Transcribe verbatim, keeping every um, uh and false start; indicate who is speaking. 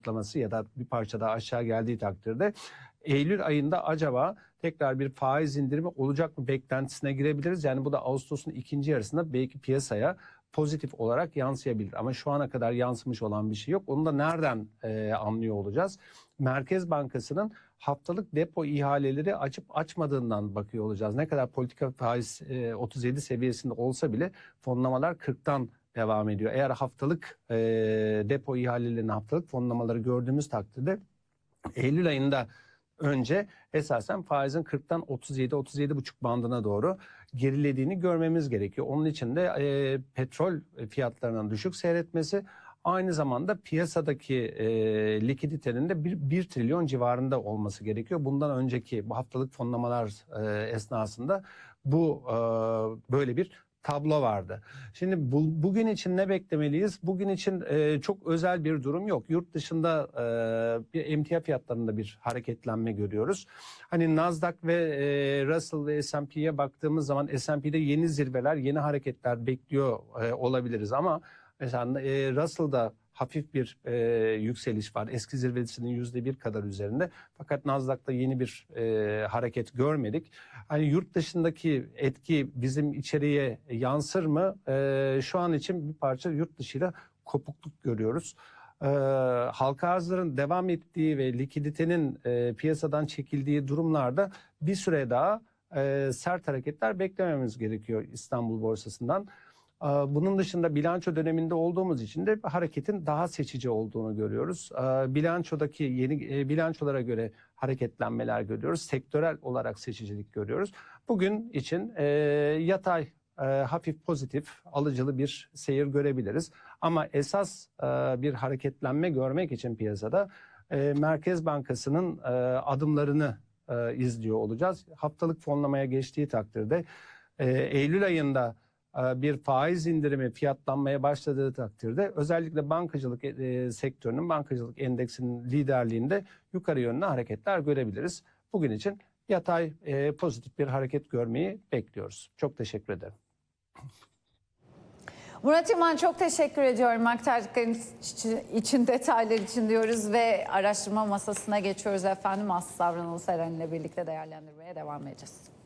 Speaker 1: patlaması ya da bir parça daha aşağı geldiği takdirde Eylül ayında acaba tekrar bir faiz indirimi olacak mı beklentisine girebiliriz. Yani bu da Ağustos'un ikinci yarısında belki piyasaya pozitif olarak yansıyabilir. Ama şu ana kadar yansımış olan bir şey yok. Onu da nereden e, anlıyor olacağız? Merkez Bankası'nın haftalık depo ihaleleri açıp açmadığından bakıyor olacağız. Ne kadar politika faiz e, otuz yedi seviyesinde olsa bile fonlamalar kırktan devam ediyor. Eğer haftalık e, depo ihalelerinin haftalık fonlamaları gördüğümüz takdirde Eylül ayında önce esasen faizin kırktan otuz yedi otuz yedi buçuk bandına doğru gerilediğini görmemiz gerekiyor. Onun için de e, petrol fiyatlarının düşük seyretmesi, aynı zamanda piyasadaki e, likiditenin de bir, bir trilyon civarında olması gerekiyor. Bundan önceki bu haftalık fonlamalar e, esnasında bu e, böyle bir tablo vardı. Şimdi bu, bugün için ne beklemeliyiz? Bugün için e, çok özel bir durum yok. Yurt dışında e, bir emtia fiyatlarında bir hareketlenme görüyoruz. Hani Nasdaq ve e, Russell ve S and P'ye baktığımız zaman S and P'de yeni zirveler, yeni hareketler bekliyor e, olabiliriz ama mesela e, Russell'da hafif bir e, yükseliş var. Eski zirvesinin yüzde bir kadar üzerinde. Fakat Nasdaq'ta yeni bir e, hareket görmedik. Hani yurt dışındaki etki bizim içeriye yansır mı? E, şu an için bir parça yurt dışıyla kopukluk görüyoruz. E, halka arzların devam ettiği ve likiditenin e, piyasadan çekildiği durumlarda bir süre daha e, sert hareketler beklememiz gerekiyor İstanbul borsasından. Bunun dışında bilanço döneminde olduğumuz için de hareketin daha seçici olduğunu görüyoruz. Bilançodaki yeni bilançolara göre hareketlenmeler görüyoruz. Sektörel olarak seçicilik görüyoruz. Bugün için yatay, hafif pozitif, alıcılı bir seyir görebiliriz. Ama esas bir hareketlenme görmek için piyasada Merkez Bankası'nın adımlarını izliyor olacağız. Haftalık fonlamaya geçtiği takdirde Eylül ayında bir faiz indirimi fiyatlanmaya başladığı takdirde özellikle bankacılık e, sektörünün, bankacılık endeksinin liderliğinde yukarı yönlü hareketler görebiliriz. Bugün için yatay e, pozitif bir hareket görmeyi bekliyoruz. Çok teşekkür ederim.
Speaker 2: Murat İman, çok teşekkür ediyorum aktardıklarınız için, detaylar için diyoruz ve araştırma masasına geçiyoruz efendim. Aslı Savrunalı Seren ile birlikte değerlendirmeye devam edeceğiz.